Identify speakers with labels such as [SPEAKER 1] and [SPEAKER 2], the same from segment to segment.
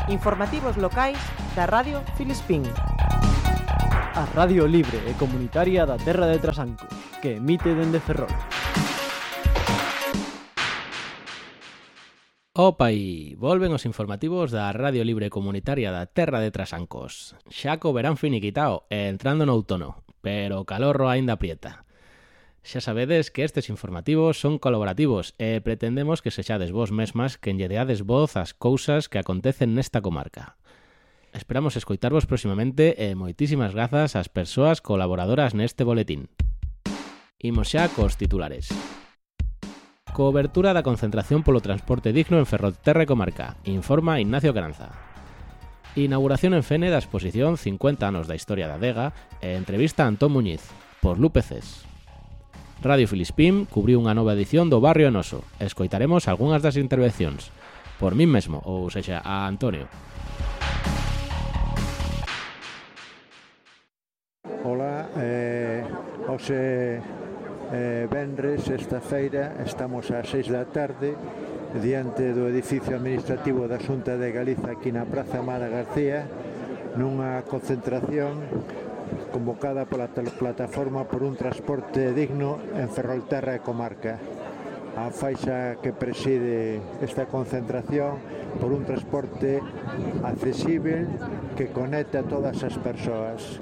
[SPEAKER 1] Informativos locais da Radio Filispín.
[SPEAKER 2] A Radio Libre e Comunitaria da Terra de Trasancos, que emite dende Ferrol.
[SPEAKER 3] Opa, e volven os informativos da Radio Libre Comunitaria da Terra de Trasancos. Xa co verán finiquitao e entrando no outono, pero o calorro aínda aprieta. Xa sabedes que estes informativos son colaborativos e pretendemos que sexades vos mesmas quen lle deades voz ás cousas que acontecen nesta comarca. Esperamos escoitarvos proximamente e moitísimas grazas ás persoas colaboradoras neste boletín. Imos xa cos titulares. Cobertura da concentración polo transporte digno en Ferrolterra e comarca, informa Ignacio Caranza. Inauguración en Fene da exposición 50 anos da historia da adega e entrevista a Antón Muñiz, por Lupe Cés. Radio Filispín cubriu unha nova edición do Barrio Enoso e escoitaremos algunhas das intervencións, por min mesmo, ou sexa, a Antonio.
[SPEAKER 4] Hola, hoxe venres, esta feira, estamos ás 6 da tarde diante do edificio administrativo da Xunta de Galiza aquí na Praza Amada García nunha concentración convocada pola plataforma por un transporte digno en Ferrolterra e comarca. A faixa que preside esta concentración por un transporte accesible que conecta a todas as persoas.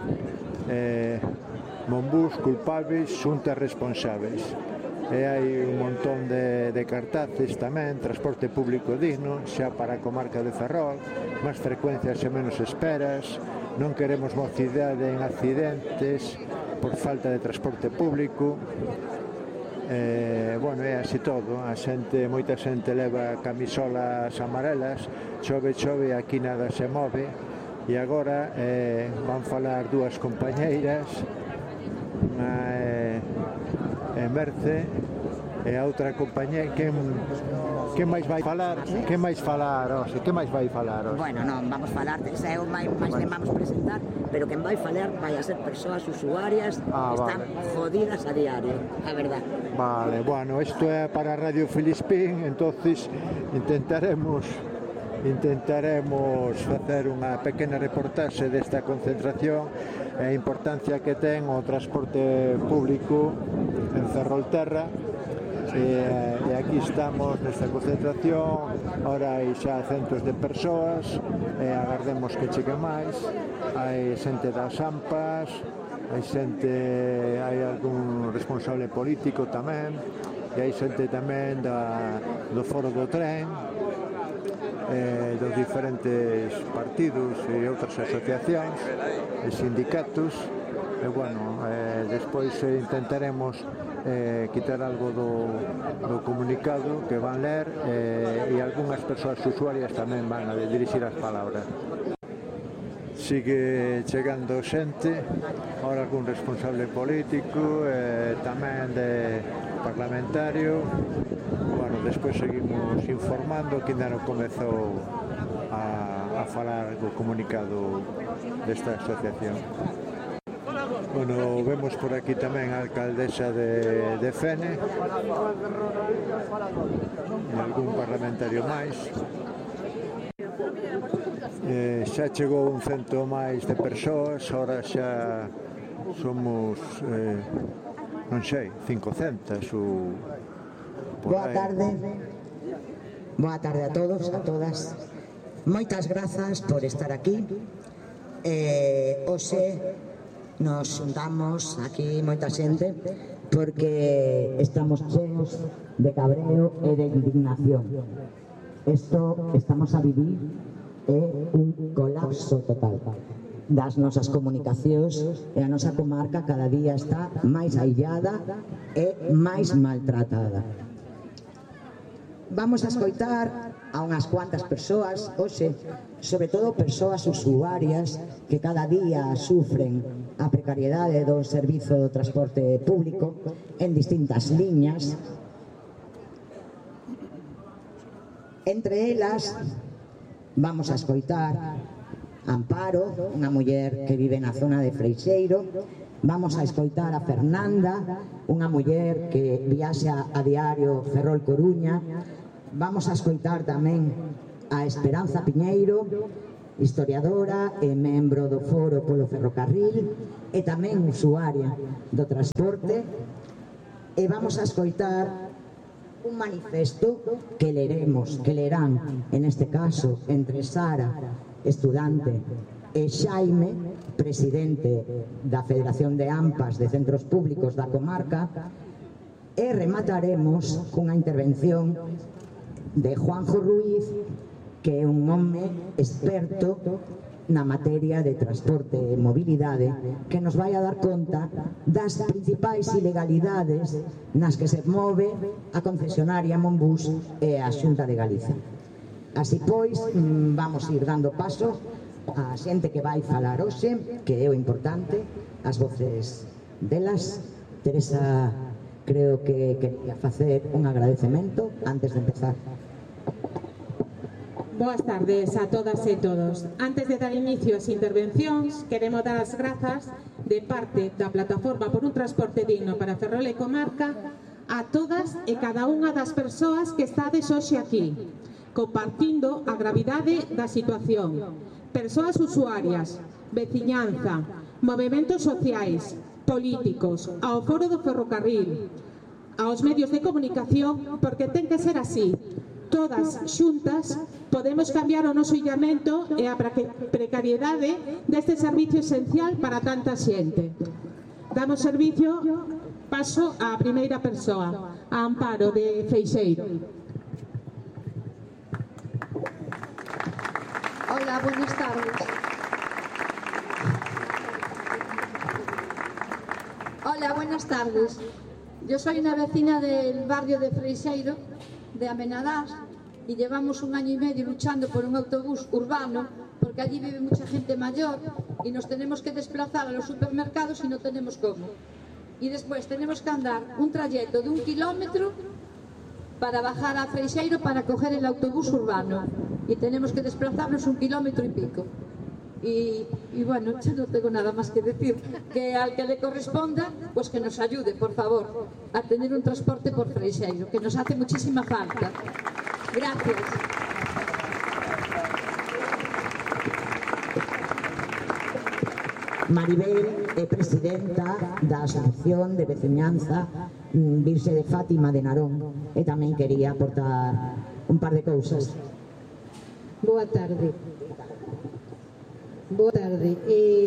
[SPEAKER 4] Monbús culpables, xuntas responsables. E hai un montón de cartaces tamén, transporte público digno, xa para a comarca de Ferrol, máis frecuencias e menos esperas, non queremos mocidade en accidentes por falta de transporte público. Bueno, é así todo, moita xente leva camisolas amarelas, chove, aquí nada se move, e agora van falar dúas compañeiras, unha é Merce e a outra compañeira. Que máis vai falar? Que máis vai falar hoxe?
[SPEAKER 5] Bueno, non, vamos falar, xa é o máis que vamos presentar, pero quen vai falar vai a ser persoas usuarias que están jodidas a diario, a verdade.
[SPEAKER 4] Vale, bueno, isto é para Radio Filispín, entonces intentaremos facer unha pequena reportaxe desta concentración e a importancia que ten o transporte público en Ferrolterra. E aquí estamos nesta concentración, ora hai xa centos de persoas e agardemos que chegue máis. Hai xente das AMPAs, hai algún responsable político tamén, e hai xente tamén do foro do tren, dos diferentes partidos e outras asociacións e sindicatos. E bueno, despois intentaremos quitar algo do comunicado que van ler e algunhas persoas usuarias tamén van a dirixir as palabras. Sigue chegando xente, ahora algún responsable político, tamén de parlamentario. Bueno, despois seguimos informando que ainda non comezou a falar do comunicado desta asociación. Bueno, vemos por aquí tamén a alcaldesa de Fene, e algún parlamentario máis. Xa chegou un cento máis de persoas, ahora xa somos, non sei, 500 ou por aí.
[SPEAKER 5] Boa tarde a todos, a todas. Moitas grazas por estar aquí. Hoxe nos juntamos aquí moita xente porque estamos cheos de cabreo e de indignación. Isto estamos a vivir é un colapso total das nosas comunicacións e a nosa comarca cada día está máis aillada e máis maltratada. Vamos a escoitar a unhas cuantas persoas hoxe, sobre todo persoas usuarias que cada día sufren a precariedade do servizo do transporte público en distintas liñas. Entre elas vamos a escoitar Amparo, unha muller que vive na zona de Freixeiro. Vamos a escoitar a Fernanda, unha muller que viaxa a diario Ferrol-Coruña. Vamos a escoitar tamén a Esperanza Piñeiro, historiadora e membro do Foro polo Ferrocarril e tamén usuaria do transporte, e vamos a escoitar un manifesto que lerán, en este caso, entre Sara, estudante, e Xaime, presidente da Federación de AMPAs de Centros Públicos da comarca, e remataremos cunha intervención de Juanjo Ruiz, que é un home experto na materia de transporte e mobilidade, que nos vai a dar conta das principais ilegalidades nas que se move a concesionaria Monbus e a Xunta de Galicia. Así pois, vamos ir dando paso a xente que vai falar hoxe, que é o importante, as voces delas. Teresa, creo que quería facer un agradecemento antes de empezar.
[SPEAKER 6] Boas tardes a todas e todos. Antes de dar inicio ás intervencións, queremos dar as grazas de parte da Plataforma por un Transporte Digno para Ferrol e Comarca a todas e cada unha das persoas que estades hoxe aquí, compartindo a gravidade da situación. Persoas usuarias, veciñanza, movementos sociais, políticos, ao Foro do Ferrocarril, aos medios de comunicación, porque ten que ser así. Todas xuntas podemos cambiar o noso illamento e a precariedade deste servicio esencial para tanta xente. Damos servicio, paso á primeira persoa, a Amparo de Freixeiro.
[SPEAKER 7] Hola, buenas tardes. Hola, buenas tardes. Yo soy una vecina del barrio de Freixeiro, de Amenadás, y llevamos 1 año y medio luchando por un autobús urbano, porque allí vive mucha gente mayor y nos tenemos que desplazar a los supermercados y no tenemos cómo. Y después tenemos que andar un trayecto de 1 kilómetro para bajar a Freixeiro para coger el autobús urbano, y tenemos que desplazarnos 1 kilómetro y pico. Y bueno, yo no tengo nada más que decir, que al que le corresponda, pues que nos ayude, por favor, a tener un transporte por Freixeiro, que nos hace muchísima falta. Gracias.
[SPEAKER 5] Maribel é presidenta da Asociación de Veciñanza Virxe de Fátima de Narón, e tamén quería aportar un par de cousas.
[SPEAKER 8] Boa tarde. Boa tarde.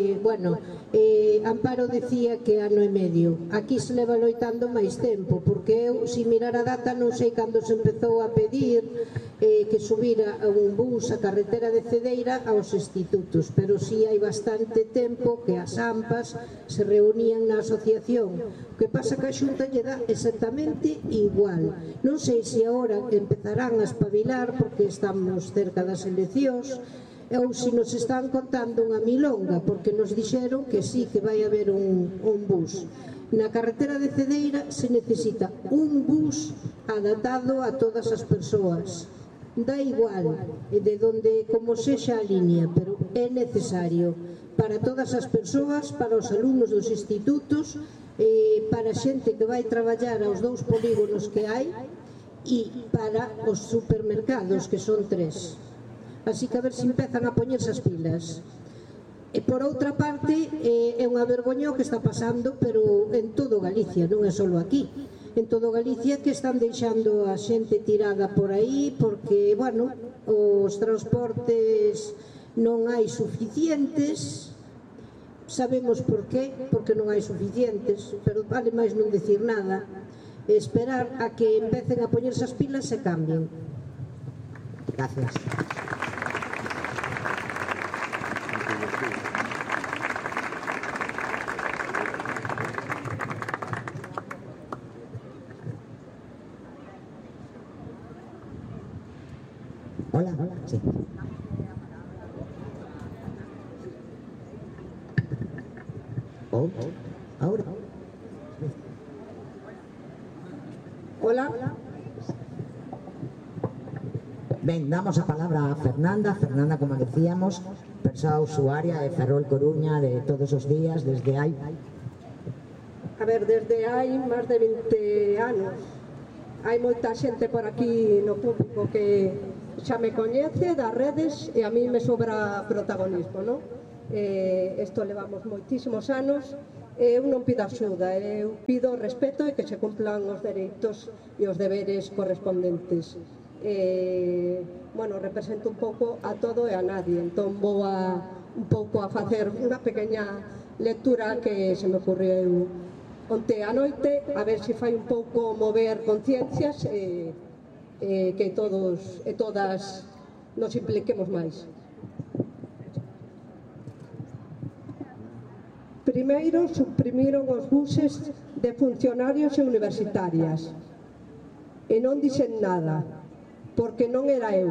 [SPEAKER 8] Amparo decía que 1 ano e medio. Aquí se leva loitando máis tempo, porque eu, se mirar a data, non sei cando se empezou a pedir que subira un bus a carretera de Cedeira aos institutos, pero si hai bastante tempo que as AMPAs se reunían na asociación. O que pasa que a Xunta lle dá exactamente igual. Non sei se agora empezarán a espabilar, porque estamos cerca das eleccións, ou se nos están contando unha milonga, porque nos dixeron que sí, que vai haber un bus. Na carretera de Cedeira se necesita un bus adaptado a todas as persoas. Da igual de donde, como sexa a línea, pero é necesario para todas as persoas, para os alumnos dos institutos, para a xente que vai traballar aos 2 polígonos que hai, e para os supermercados, que son 3. Así que a ver se empezan a poñerse as pilas. E por outra parte, é unha vergoña o que está pasando, pero en todo Galicia, non é só aquí. En todo Galicia, que están deixando a xente tirada por aí, porque, bueno, os transportes non hai suficientes. Sabemos por qué, porque non hai suficientes, pero vale máis non decir nada, e esperar a que empecen a poñerse as pilas e cambien.
[SPEAKER 5] Gracias. Hola, sí. Ahora.
[SPEAKER 8] Hola.
[SPEAKER 5] Ben, damos a palabra a Fernanda. Fernanda, como decíamos, persoa usuaria de Ferrol Coruña de todos os días, desde hai...
[SPEAKER 8] A ver, desde hai máis de 20 anos. Hai moita xente por aquí no público que xa me coñece das redes e a mí me sobra protagonismo, non? Isto levamos moitísimos anos e eu non pido axuda, eu pido respeto e que se cumplan os dereitos e os deberes correspondentes. Bueno, represento un pouco a todo e a nadie, entón vou un pouco a facer unha pequena lectura que se me ocurriu onte a noite, a ver se fai un pouco mover conciencias e que todos e todas nos impliquemos máis. Primeiro, suprimiron os buses de funcionarios e universitarias e non dixen nada, porque non era eu.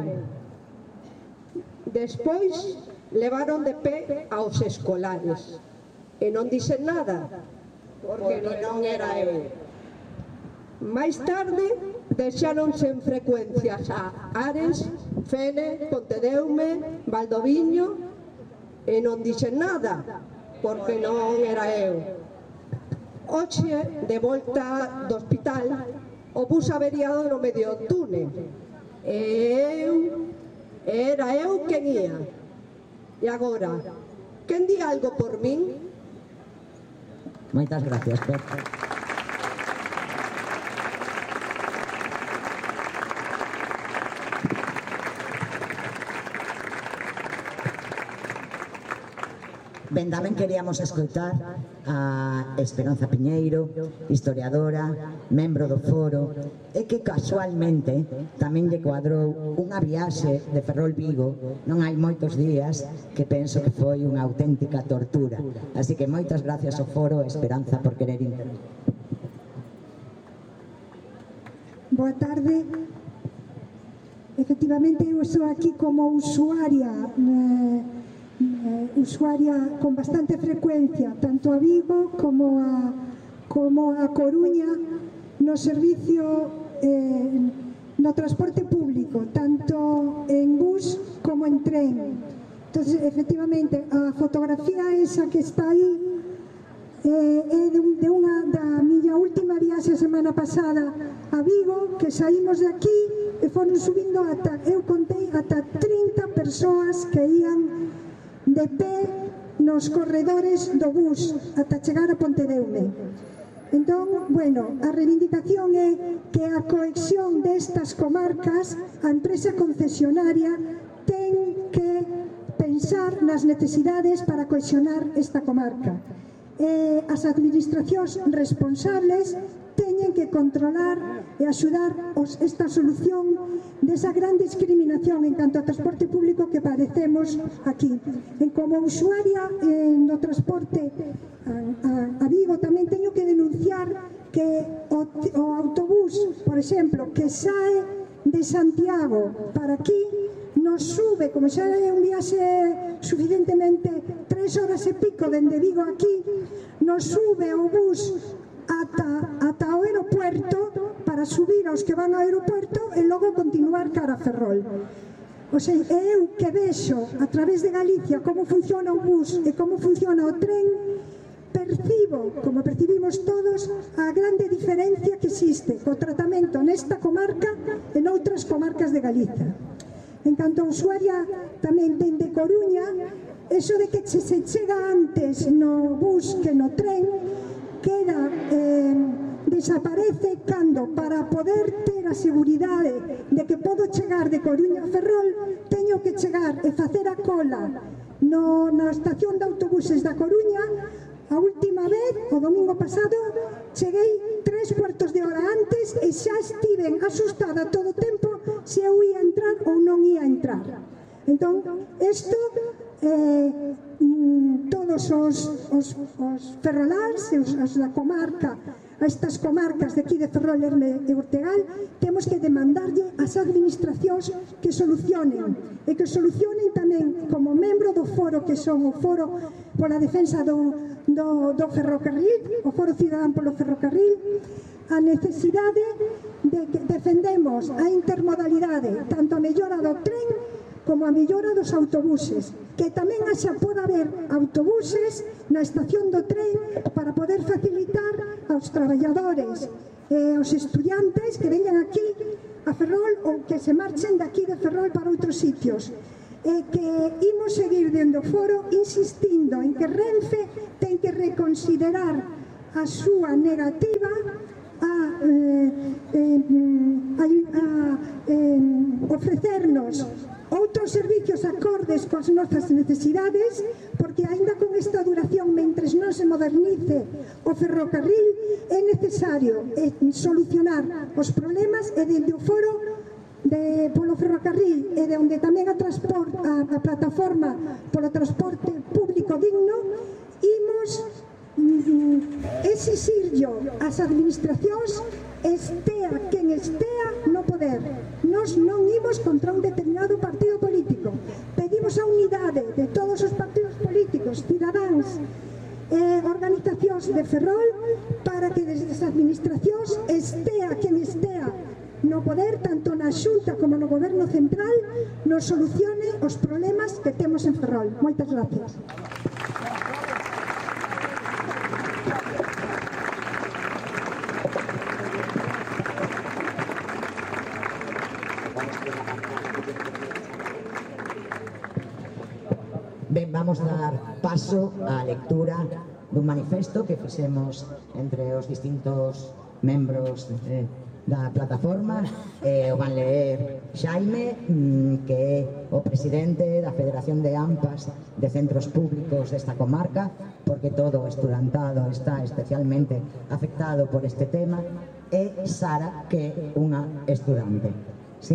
[SPEAKER 8] Despois, levaron de pé aos escolares e non dixen nada, porque non era eu. Máis tarde, deixáronse en frecuencias a Ares, Fene, Pontedeume, Valdoviño e non dixen nada, porque non era eu. Hoxe, de volta do hospital, o bus averiado no medio do túnel. Era eu quen ia. E agora, quen di algo por min?
[SPEAKER 5] Moitas gracias, Pepe. Ben, tamén queríamos escoitar a Esperanza Piñeiro, historiadora, membro do foro, e que casualmente tamén lle cuadrou unha viaxe de Ferrol Vigo non hai moitos días que penso que foi unha auténtica tortura. Así que moitas gracias ao foro e Esperanza por querer intervir.
[SPEAKER 9] Boa tarde. Efectivamente, eu estou aquí como usuaria con bastante frecuencia, tanto a Vigo como a Coruña, no servicio no transporte público, tanto en bus como en tren. Entonces, efectivamente, a fotografía esa que está aí é da miña última viaxe a semana pasada a Vigo, que saímos de aquí e foron subindo eu contei ata 30 persoas que ían de pé nos corredores do bus ata chegar a Pontedeume. Entón, bueno, a reivindicación é que a cohesión destas comarcas, a empresa concesionaria ten que pensar nas necesidades para cohesionar esta comarca. As administracións responsables teñen que controlar e axudar esta solución desa gran discriminación en canto ao transporte público que padecemos aquí. Como usuaria no transporte a Vigo tamén teño que denunciar que o autobús, por exemplo, que sae de Santiago para aquí, nos sube, como xa é un viaxe suficientemente 3 horas e pico dende Vigo aquí, nos sube o bus ata o aeropuerto para subir aos que van ao aeropuerto e logo continuar cara a Ferrol. O sea, eu que vexo a través de Galicia como funciona o bus e como funciona o tren, percibo, como percibimos todos, a grande diferencia que existe co tratamento nesta comarca e noutras comarcas de Galicia. En canto a usuaria tamén dende Coruña, eso de que se chega antes no bus que no tren queda desaparece cando para poder ter a seguridade de que podo chegar de Coruña a Ferrol teño que chegar e facer a cola na estación de autobuses da Coruña. A última vez, o domingo pasado, cheguei 3/4 de hora antes e xa estiven asustada todo o tempo se eu ia entrar ou non ia entrar. Entón, isto todos os ferroláns e os da comarca, estas comarcas de aquí de Ferrol, Lerme e Ortegal, temos que demandarlle ás administracións que solucionen e que solucionen tamén como membro do foro que son o foro pola defensa do ferrocarril, o foro cidadán polo ferrocarril, a necesidade de que defendemos a intermodalidade, tanto a mellora do tren como a mellora dos autobuses, que tamén xa pode haber autobuses na estación do tren para poder facilitar aos traballadores e aos estudiantes que vengan aquí a Ferrol ou que se marchen daqui de Ferrol para outros sitios. E que imos seguir dende o foro insistindo en que Renfe ten que reconsiderar a súa negativa a ofrecernos outros servicios acordes coas nosas necesidades, porque aínda con esta duración, mentres non se modernice o ferrocarril, é necesario solucionar os problemas e dende o foro polo ferrocarril e de onde tamén a plataforma polo transporte público digno, imos exixirlo ás administracións, estea quen estea no poder. Nos non imos contra un determinado partido político, pedimos a unidade de todos os partidos políticos, cidadáns e organizacións de Ferrol para que desde as administracións estea quen estea no poder, tanto na Xunta como no Goberno Central, nos solucione os problemas que temos en Ferrol. Moitas gracias.
[SPEAKER 5] Ben, vamos a dar paso á lectura dun manifesto que fixemos entre os distintos membros da plataforma. O van ler Xaime, que é o presidente da Federación de AMPAs de Centros Públicos desta comarca, porque todo o estudantado está especialmente afectado por este tema, e Sara, que é unha estudante. Sí.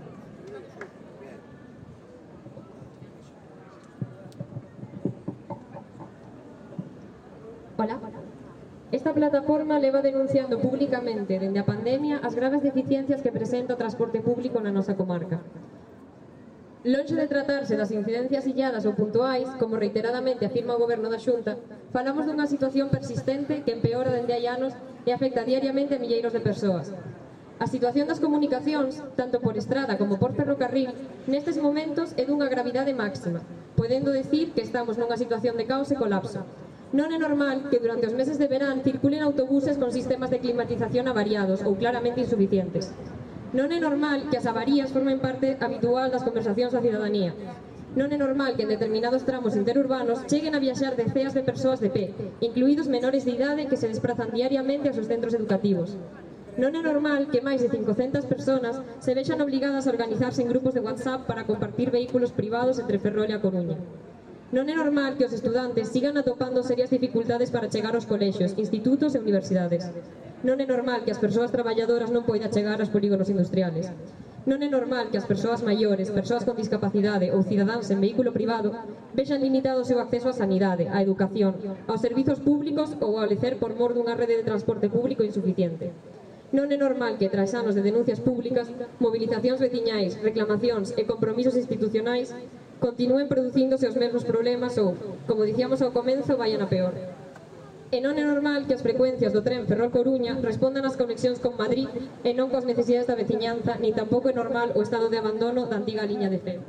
[SPEAKER 10] Hola. Esta plataforma leva denunciando públicamente dende a pandemia as graves deficiencias que presenta o transporte público na nosa comarca. Lonxe de tratarse das incidencias illadas ou puntuais, como reiteradamente afirma o Goberno da Xunta, falamos dunha situación persistente que empeora dende hai anos e afecta diariamente a milleiros de persoas. A situación das comunicacións, tanto por estrada como por ferrocarril, nestes momentos é dunha gravidade máxima, podendo decir que estamos nunha situación de caos e colapso. Non é normal que durante os meses de verán circulen autobuses con sistemas de climatización avariados ou claramente insuficientes. Non é normal que as avarías formen parte habitual das conversacións da cidadanía. Non é normal que en determinados tramos interurbanos cheguen a viaxar deceas de persoas de pé, incluídos menores de idade que se desplazan diariamente aos seus centros educativos. Non é normal que máis de 500 persoas se vexan obligadas a organizarse en grupos de WhatsApp para compartir vehículos privados entre Ferrol e a Coruña. Non é normal que os estudantes sigan atopando serias dificultades para chegar aos colexios, institutos e universidades. Non é normal que as persoas traballadoras non poidan chegar aos polígonos industriales. Non é normal que as persoas maiores, persoas con discapacidade ou cidadáns en vehículo privado vexan limitado o seu acceso á sanidade, á educación, aos servizos públicos ou ao lecer por mor dunha rede de transporte público insuficiente. Non é normal que, tras anos de denuncias públicas, movilizacións veciñais, reclamacións e compromisos institucionais, continúen producíndose os mesmos problemas ou, como dicíamos ao comenzo, vayan a peor. E non é normal que as frecuencias do tren Ferrol-Coruña respondan ás conexións con Madrid e non coas necesidades da veciñanza, nin tampouco é normal o estado de abandono da antiga liña de Feo.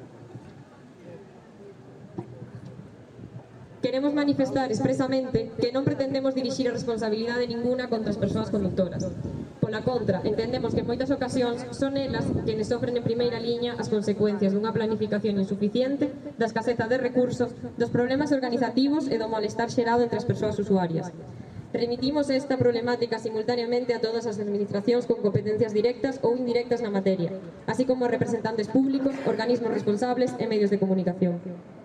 [SPEAKER 10] Queremos manifestar expresamente que non pretendemos dirixir a responsabilidade ninguna contra as persoas conductoras. Pola contra, entendemos que en moitas ocasións son elas quenes sofren en primeira liña as consecuencias dunha planificación insuficiente, da escaseza de recursos, dos problemas organizativos e do malestar xerado entre as persoas usuarias. Remitimos esta problemática simultaneamente a todas as administracións con competencias directas ou indirectas na materia, así como a representantes públicos, organismos responsables e medios de comunicación.